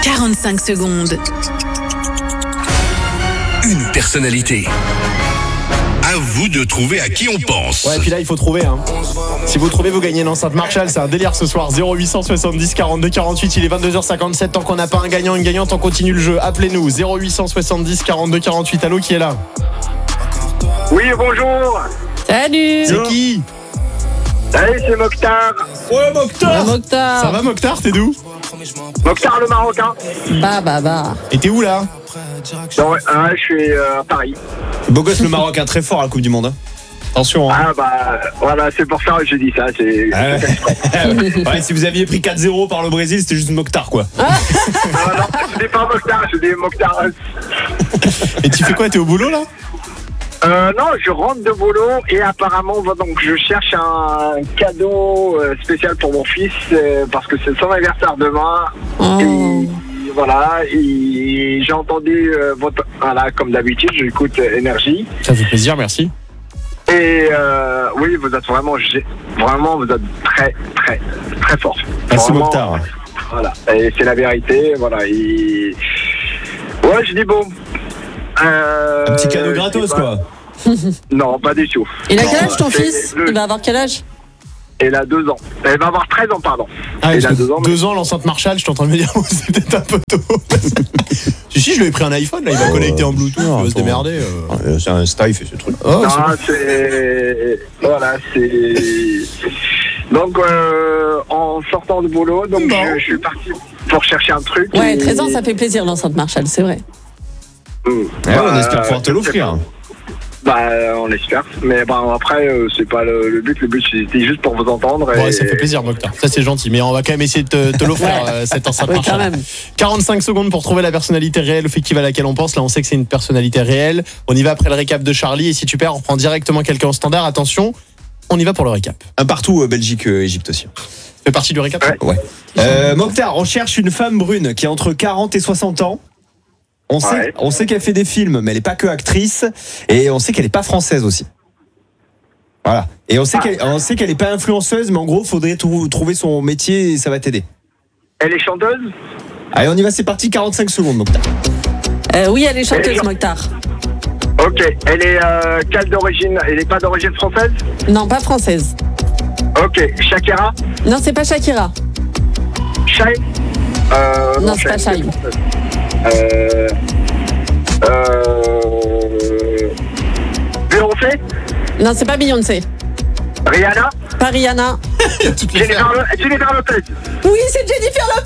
45 secondes. Une personnalité. À vous de trouver à qui on pense. Ouais, et puis là, il faut trouver. Si vous trouvez, vous gagnez une enceinte Marshall. C'est un délire ce soir. 0870 42 48. Il est 22h57. Tant qu'on n'a pas un gagnant, une gagnante, on continue le jeu. Appelez-nous. 0870 42 48. Allô, qui est là? Oui, bonjour. Salut. C'est qui? Salut, c'est Mokhtar. Ouais, Mokhtar. Mokhtar. Ça va, Mokhtar? T'es d'où? Mokhtar le Marocain. Bah. Et t'es où là? Non, je suis à Paris. Beau gosse le Maroc, très fort à la Coupe du Monde. Attention. Ah bah voilà, c'est pour ça que je dis ça. C'est... Ouais, si vous aviez pris 4-0 par le Brésil, c'était juste Mokhtar quoi. non, je dis pas Mokhtar, je dis Mokhtar. Et tu fais quoi? T'es au boulot là? Non, je rentre de boulot et apparemment donc je cherche un cadeau spécial pour mon fils parce que c'est son anniversaire demain. Et voilà, et j'ai entendu votre... Voilà, comme d'habitude, j'écoute Énergie. Ça fait plaisir, merci. Et oui, vous êtes vraiment vous êtes très, très, très fort. Merci Vraiment, Mokhtar. Voilà, et c'est la vérité, voilà. Ouais, je dis bon. Un petit cadeau gratos quoi. Non, pas du tout. Il a quel âge ton fils? Il va avoir quel âge? Elle a 2 ans. Elle va avoir 13 ans, pardon. Ah, Elle a 2 ans. 2 ans, l'enceinte Marshall, je suis en train de me dire, c'est peut-être un peu tôt. si, je lui ai pris un iPhone, là, il va connecter en Bluetooth, il va se démerder. C'est un Sty, il fait ce truc. Oh, Non, c'est... Voilà, c'est... Donc, en sortant de boulot, donc je suis parti pour chercher un truc. Ouais, 13 ans, ça fait plaisir l'enceinte Marshall, c'est vrai. On espère pouvoir te l'offrir. Bah, on espère. Mais bon, après, c'est pas le but. Le but, c'était juste pour vous entendre. Ouais, ça fait plaisir, Mokhtar. Ça, c'est gentil. Mais on va quand même essayer de te l'offrir, cette enceinte Oui, quand Marshall. même. 45 secondes pour trouver la personnalité réelle, effective à laquelle on pense. Là, on sait que c'est une personnalité réelle. On y va après le récap de Charlie. Et si tu perds, on prend directement quelqu'un au standard. Attention, on y va pour le récap. Un partout, Belgique, Égypte aussi. Ça fait partie du récap? Ouais. Mokhtar, on cherche une femme brune qui a entre 40 et 60 ans. On sait qu'elle fait des films, mais elle n'est pas que actrice. Et on sait qu'elle n'est pas française aussi. Voilà. Et on sait qu'elle n'est pas influenceuse, mais en gros, il faudrait trouver son métier et ça va t'aider. Elle est chanteuse? Allez, on y va, c'est parti, 45 secondes, Mokhtar. Oui, elle est chanteuse, Mokhtar. Ok. Elle est quelle d'origine? Elle n'est pas d'origine française? Non, pas française. Ok. Shakira? Non, c'est pas Shakira. Shai? Non, c'est pas Shai. Beyoncé? Non, c'est pas Beyoncé. Rihanna? Pas Rihanna. Jennifer Lopez? Oui, c'est Jennifer Lopez.